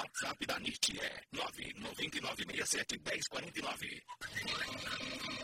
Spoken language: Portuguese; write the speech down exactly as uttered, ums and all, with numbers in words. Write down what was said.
WhatsApp da NIT é nove nove nove seis sete um zero quatro nove.